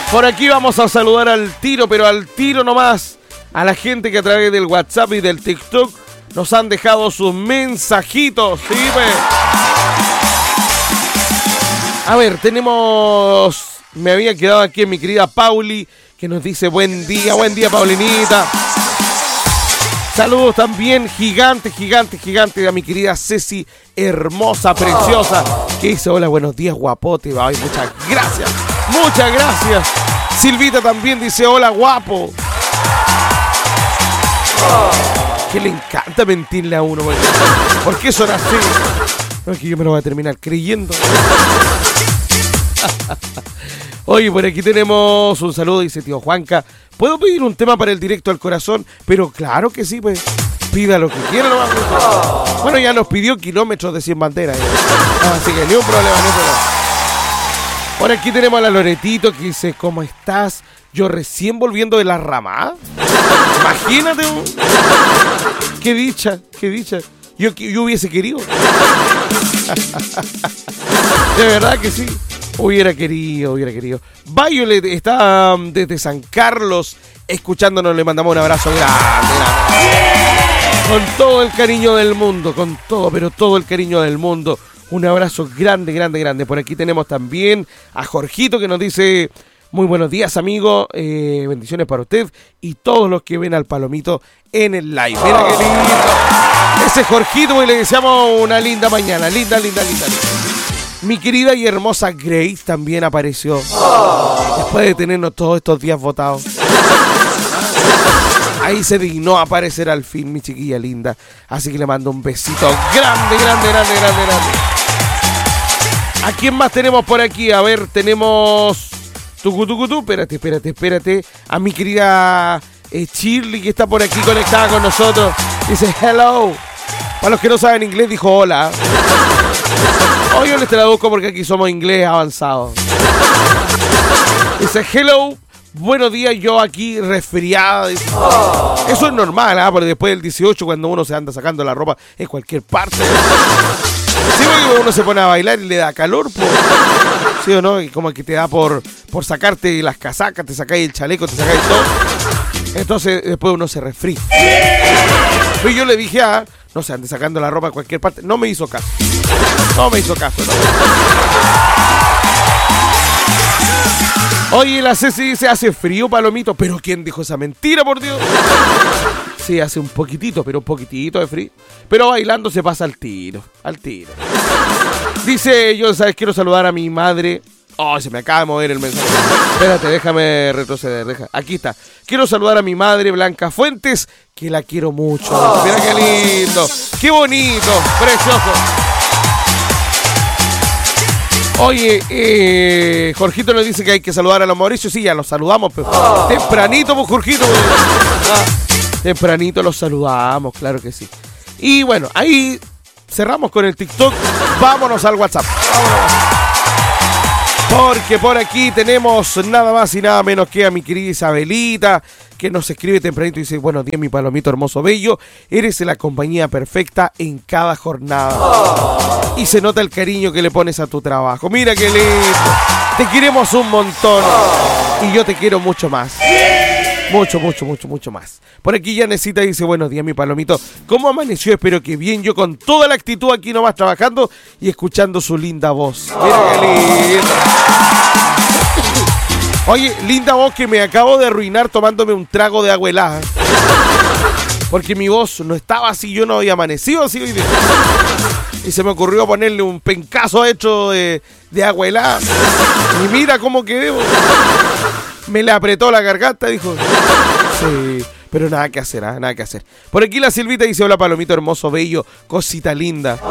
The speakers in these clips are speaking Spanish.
Por aquí vamos a saludar al tiro, pero al tiro nomás, a la gente que a través del WhatsApp y del TikTok nos han dejado sus mensajitos. ¿Sí, pues? A ver, tenemos... Me había quedado aquí en mi querida Pauli, que nos dice buen día Paulinita. Saludos también gigante a mi querida Ceci, hermosa, preciosa, que dice hola, buenos días, guapote. Ay, muchas gracias. Silvita también dice hola, guapo. Que le encanta mentirle a uno. ¿Por qué son así? No, es que yo me lo voy a terminar creyendo. Oye, por aquí tenemos un saludo, dice tío Juanca. ¿Puedo pedir un tema para el directo al corazón? Pero claro que sí, pues. Pida lo que quiera. Bueno, ya nos pidió kilómetros de 100 banderas. Así que ni un problema. Por aquí tenemos a la Loretito que dice, ¿cómo estás? Yo recién volviendo de la rama. Imagínate. Qué dicha. Yo hubiese querido. De verdad que sí. Hubiera querido. Violet está desde San Carlos escuchándonos, le mandamos un abrazo grande. Con todo el cariño del mundo, todo el cariño del mundo. Un abrazo grande. Por aquí tenemos también a Jorgito que nos dice, muy buenos días, amigo, bendiciones para usted y todos los que ven al Palomito en el live. Mira qué lindo. Ese Jorgito, y le deseamos una linda mañana, linda. Mi querida y hermosa Grace también apareció. Después de tenernos todos estos días votados. Ahí se dignó a aparecer al fin, mi chiquilla linda. Así que le mando un besito grande. ¿A quién más tenemos por aquí? A ver, tenemos... Tucutú. Espérate. A mi querida Shirley, que está por aquí conectada con nosotros. Dice hello. Para los que no saben inglés, dijo hola. Hoy yo les traduzco porque aquí somos inglés avanzado. Dice hello, buenos días, yo aquí resfriada. Dice, eso es normal, porque después del 18, cuando uno se anda sacando la ropa en cualquier parte. Sí, porque uno se pone a bailar y le da calor, pues. ¿Sí o no? Y como que te da por sacarte las casacas, te sacáis el chaleco, te sacáis todo. Entonces después uno se resfría. Pero yo le dije no se ande sacando la ropa en cualquier parte. No me hizo caso. No. Oye, la Ceci dice, hace frío, Palomito. ¿Pero quién dijo esa mentira, por Dios? Sí, hace un poquitito de frío. Pero bailando se pasa al tiro. Dice, yo, ¿sabes? Quiero saludar a mi madre. Oh, se me acaba de mover el mensaje. Espérate, déjame retroceder. Aquí está. Quiero saludar a mi madre, Blanca Fuentes, que la quiero mucho. Mira qué lindo. Qué bonito. Precioso. Oye, Jorgito nos dice que hay que saludar a los Mauricio. Sí, ya los saludamos. Pero tempranito, pues, Jorgito. Tempranito los saludamos, claro que sí. Y bueno, ahí cerramos con el TikTok. Vámonos al WhatsApp. Porque por aquí tenemos nada más y nada menos que a mi querida Isabelita, que nos escribe tempranito y dice, buenos días, mi Palomito hermoso bello, eres la compañía perfecta en cada jornada. Y se nota el cariño que le pones a tu trabajo. Mira qué lindo. Te queremos un montón. Y yo te quiero mucho más. Mucho más. Por aquí Yanesita dice, buenos días, mi Palomito. ¿Cómo amaneció? Espero que bien. Yo con toda la actitud aquí nomás trabajando y escuchando su linda voz. Mira qué lindo. Oye, linda voz que me acabo de arruinar tomándome un trago de agua helada. Porque mi voz no estaba así, yo no había amanecido así hoy día. Y se me ocurrió ponerle un pencazo hecho de agua helada. Y mira cómo quedé. Me le apretó la garganta, dijo. Sí, pero nada que hacer, nada que hacer. Por aquí la Silvita dice, hola Palomito hermoso, bello, cosita linda.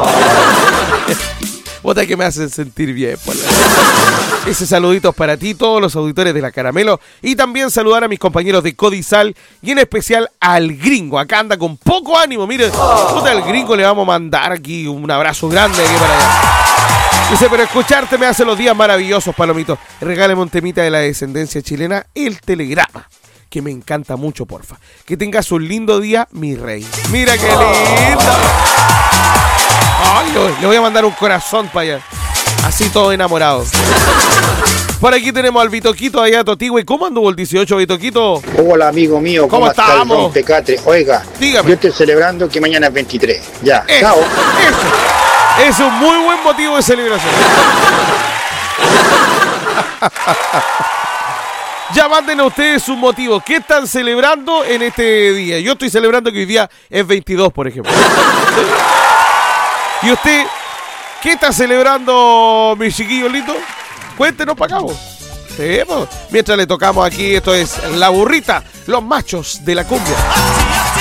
Bota que me hacen sentir bien. Ese saludito para ti, todos los auditores de La Caramelo. Y también saludar a mis compañeros de Codisal y en especial al gringo. Acá anda con poco ánimo, mire. Puta, al gringo le vamos a mandar aquí un abrazo grande aquí para allá. Dice, pero escucharte me hace los días maravillosos, Palomito. Regálame un temita de la descendencia chilena, El Telegrama, que me encanta mucho, porfa. Que tengas un lindo día, mi rey. Mira qué lindo. Ay, le voy a mandar un corazón para allá. Así todo enamorado. Por aquí tenemos al Vitoquito allá de Totigüe. ¿Cómo anduvo el 18, Vitoquito? Hola, amigo mío. ¿Cómo está el estamos? Don Pecatre? Oiga, Dígame. yo estoy celebrando que mañana es 23. Ya, chao. Es un muy buen motivo de celebración. Ya manden a ustedes sus motivos. ¿Qué están celebrando en este día? Yo estoy celebrando que hoy día es 22, por ejemplo. ¿Y usted qué está celebrando, mi chiquillo lindo? Cuéntenos para acá, vos. Sí, pues. Mientras le tocamos aquí, esto es La Burrita, los machos de la cumbia.